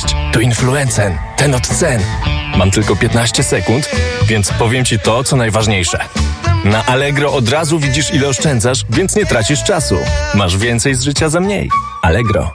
to Influencen, ten od cen. Mam tylko 15 sekund, więc powiem Ci to, co najważniejsze. Na Allegro od razu widzisz, ile oszczędzasz, więc nie tracisz czasu. Masz więcej z życia za mniej. Allegro.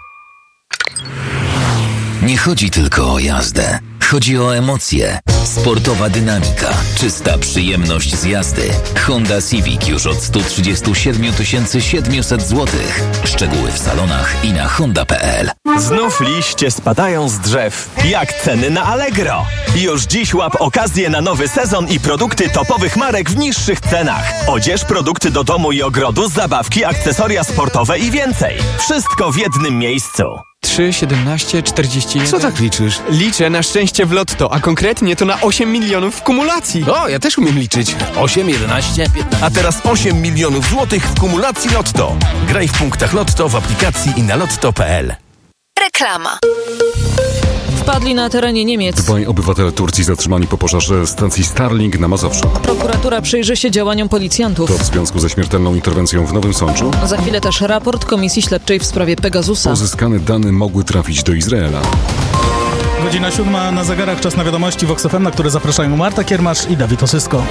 Nie chodzi tylko o jazdę. Chodzi o emocje. Sportowa dynamika, czysta przyjemność z jazdy. Honda Civic już od 137 700 zł. Szczegóły w salonach i na honda.pl. Znów liście spadają z drzew. Jak ceny na Allegro. Już dziś łap okazję na nowy sezon i produkty topowych marek w niższych cenach. Odzież, produkty do domu i ogrodu, zabawki, akcesoria sportowe i więcej. Wszystko w jednym miejscu. 3, 17, 41... Co tak liczysz? Liczę na szczęście w lotto, a konkretnie to na 8 milionów w kumulacji. O, ja też umiem liczyć. 8, 11, 15... A teraz 8 milionów złotych w kumulacji Lotto. Graj w punktach Lotto, w aplikacji i na lotto.pl. Reklama. Wpadli na terenie Niemiec. Dwaj obywatele Turcji zatrzymani po pożarze stacji Starlink na Mazowszu. Prokuratura przyjrzy się działaniom policjantów. To w związku ze śmiertelną interwencją w Nowym Sączu. Za chwilę też raport Komisji Śledczej w sprawie Pegasusa. Pozyskane dane mogły trafić do Izraela. Godzina 7 na zegarach, czas na wiadomości Vox FM, na które zapraszają Marta Kiermasz i Dawid Osysko.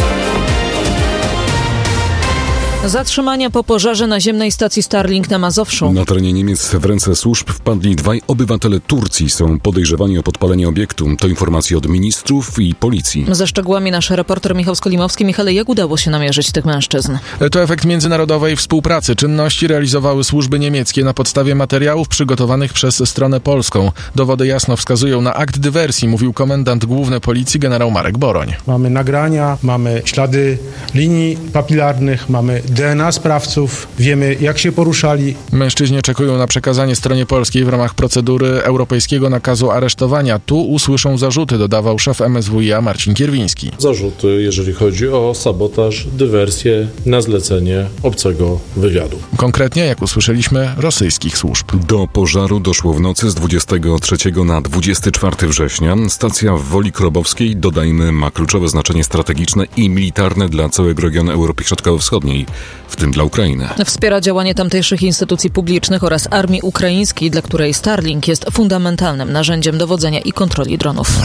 Zatrzymania po pożarze naziemnej stacji Starlink na Mazowszu. Na terenie Niemiec w ręce służb wpadli dwaj obywatele Turcji. Są podejrzewani o podpalenie obiektu. To informacje od ministrów i policji. Ze szczegółami nasz reporter Michał Skolimowski. Michale, jak udało się namierzyć tych mężczyzn? To efekt międzynarodowej współpracy. Czynności realizowały służby niemieckie na podstawie materiałów przygotowanych przez stronę polską. Dowody jasno wskazują na akt dywersji, mówił komendant główny policji generał Marek Boroń. Mamy nagrania, mamy ślady linii papilarnych, mamy DNA sprawców, wiemy jak się poruszali. Mężczyźni czekają na przekazanie stronie polskiej w ramach procedury europejskiego nakazu aresztowania. Tu usłyszą zarzuty, dodawał szef MSWiA Marcin Kierwiński. Zarzuty, jeżeli chodzi o sabotaż, dywersję na zlecenie obcego wywiadu. Konkretnie, jak usłyszeliśmy, rosyjskich służb. Do pożaru doszło w nocy z 23 na 24 września. Stacja w Woli Krobowskiej, dodajmy, ma kluczowe znaczenie strategiczne i militarne dla całego regionu Europy Środkowo-Wschodniej, w tym dla Ukrainy. Wspiera działanie tamtejszych instytucji publicznych oraz armii ukraińskiej, dla której Starlink jest fundamentalnym narzędziem dowodzenia i kontroli dronów.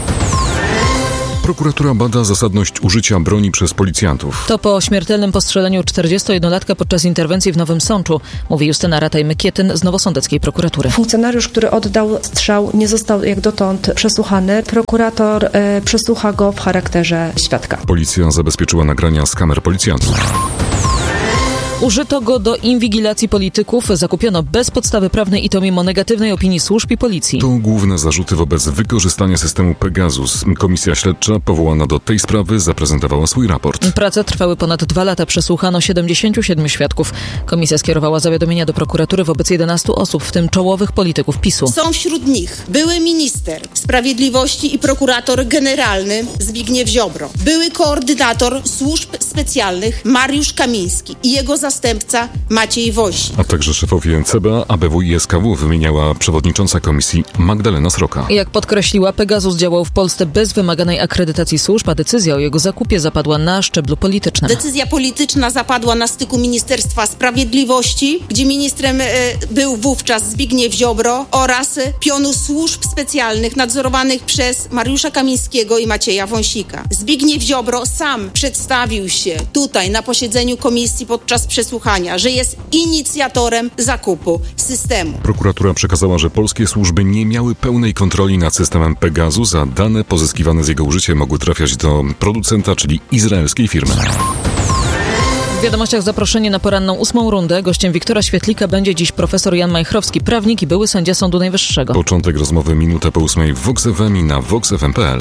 Prokuratura bada zasadność użycia broni przez policjantów. To po śmiertelnym postrzeleniu 41-latka podczas interwencji w Nowym Sączu, mówi Justyna Rataj-Mykietyn z Nowosądeckiej prokuratury. Funkcjonariusz, który oddał strzał, nie został jak dotąd przesłuchany. Prokurator przesłucha go w charakterze świadka. Policja zabezpieczyła nagrania z kamer policjantów. Użyto go do inwigilacji polityków, zakupiono bez podstawy prawnej i to mimo negatywnej opinii służb i policji. To główne zarzuty wobec wykorzystania systemu Pegasus. Komisja śledcza powołana do tej sprawy zaprezentowała swój raport. Prace trwały ponad 2 lata, przesłuchano 77 świadków. Komisja skierowała zawiadomienia do prokuratury wobec 11 osób, w tym czołowych polityków PiS-u. Są wśród nich były minister sprawiedliwości i prokurator generalny Zbigniew Ziobro, były koordynator służb specjalnych Mariusz Kamiński i jego zastępca Maciej Woźnik. A także szefowie CBA, ABW i SKW wymieniała przewodnicząca komisji Magdalena Sroka. Jak podkreśliła, Pegasus działał w Polsce bez wymaganej akredytacji służb, a decyzja o jego zakupie zapadła na szczeblu politycznym. Decyzja polityczna zapadła na styku Ministerstwa Sprawiedliwości, gdzie ministrem był wówczas Zbigniew Ziobro oraz pionu służb specjalnych nadzorowanych przez Mariusza Kamińskiego i Macieja Wąsika. Zbigniew Ziobro sam przedstawił się tutaj na posiedzeniu komisji podczas przesłuchania, że jest inicjatorem zakupu systemu. Prokuratura przekazała, że polskie służby nie miały pełnej kontroli nad systemem Pegasus, a dane pozyskiwane z jego użyciem mogły trafiać do producenta, czyli izraelskiej firmy. W wiadomościach zaproszenie na poranną 8. rundę. Gościem Wiktora Świetlika będzie dziś profesor Jan Majchrowski, prawnik i były sędzia Sądu Najwyższego. Początek rozmowy minutę po 8 w Vox FM i na voxfm.pl.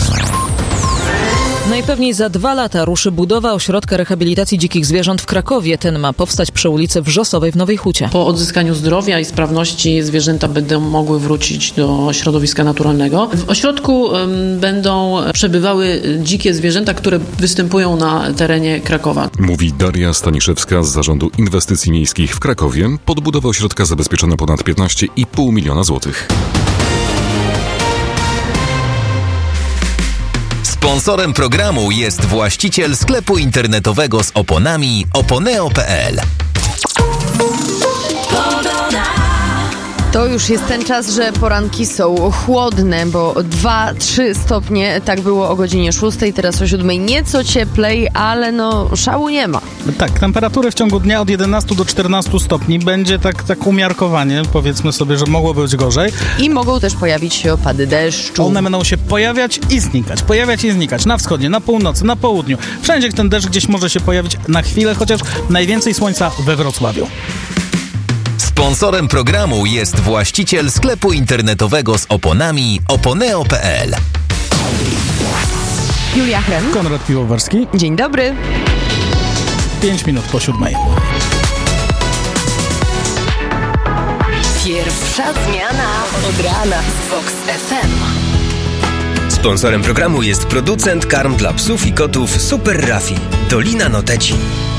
Najpewniej za 2 lata ruszy budowa ośrodka rehabilitacji dzikich zwierząt w Krakowie. Ten ma powstać przy ulicy Wrzosowej w Nowej Hucie. Po odzyskaniu zdrowia i sprawności zwierzęta będą mogły wrócić do środowiska naturalnego. W ośrodku będą przebywały dzikie zwierzęta, które występują na terenie Krakowa. Mówi Daria Staniszewska z Zarządu Inwestycji Miejskich w Krakowie. Pod budowę ośrodka zabezpieczono ponad 15,5 miliona złotych. Sponsorem programu jest właściciel sklepu internetowego z oponami oponeo.pl. To już jest ten czas, że poranki są chłodne, bo 2-3 stopnie, tak było o godzinie 6, teraz o 7, nieco cieplej, ale szału nie ma. Tak, temperatury w ciągu dnia od 11 do 14 stopni, będzie tak umiarkowanie, powiedzmy sobie, że mogło być gorzej. I mogą też pojawić się opady deszczu. One będą się pojawiać i znikać, na wschodzie, na północy, na południu. Wszędzie ten deszcz gdzieś może się pojawić na chwilę, chociaż najwięcej słońca we Wrocławiu. Sponsorem programu jest właściciel sklepu internetowego z oponami oponeo.pl. Julia Hren. Konrad Piwowarski. Dzień dobry. 5 minut po 7. Pierwsza zmiana od rana z Vox FM. Sponsorem programu jest producent karm dla psów i kotów Super Raffi, Dolina Noteci.